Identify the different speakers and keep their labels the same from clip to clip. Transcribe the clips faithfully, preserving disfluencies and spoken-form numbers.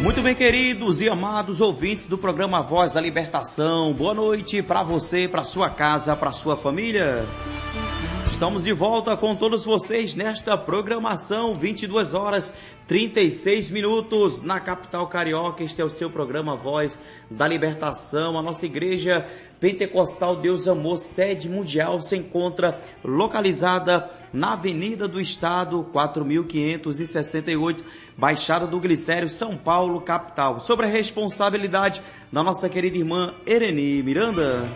Speaker 1: Muito bem, queridos e amados ouvintes do programa Voz da Libertação, boa noite para você, para sua casa, para sua família. Estamos de volta com todos vocês nesta programação, vinte e duas horas e trinta e seis minutos na capital carioca. Este é o seu programa Voz da Libertação. A nossa igreja Pentecostal Deus Amor, sede mundial, se encontra localizada na Avenida do Estado, quatro mil quinhentos e sessenta e oito, Baixada do Glicério, São Paulo, capital. Sobre a responsabilidade da nossa querida irmã Ereni Miranda.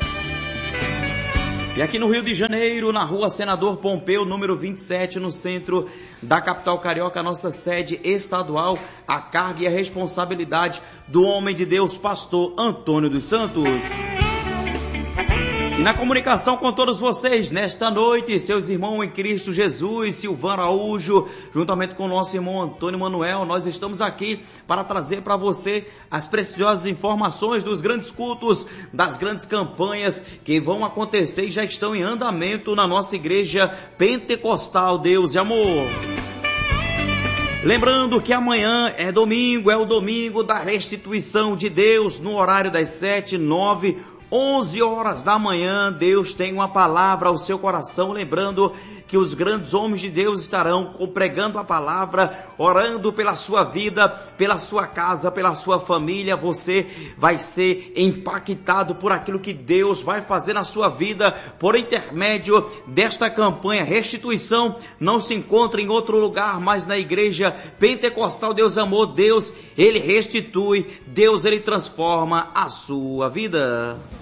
Speaker 1: E aqui no Rio de Janeiro, na rua Senador Pompeu, número vinte e sete, no centro da capital carioca, nossa sede estadual, a carga e a responsabilidade do homem de Deus, pastor Antônio dos Santos. E na comunicação com todos vocês, nesta noite, seus irmãos em Cristo Jesus, Silvano Araújo, juntamente com o nosso irmão Antônio Manuel, nós estamos aqui para trazer para você as preciosas informações dos grandes cultos, das grandes campanhas que vão acontecer e já estão em andamento na nossa igreja Pentecostal Deus e Amor. Lembrando que amanhã é domingo, é o domingo da restituição de Deus, no horário das sete, nove, onze horas da manhã. Deus tem uma palavra ao seu coração, lembrando que os grandes homens de Deus estarão pregando a palavra, orando pela sua vida, pela sua casa, pela sua família. Você vai ser impactado por aquilo que Deus vai fazer na sua vida, por intermédio desta campanha. Restituição não se encontra em outro lugar, mas na igreja Pentecostal Deus Amor. Deus, Ele restitui, Deus, Ele transforma a sua vida.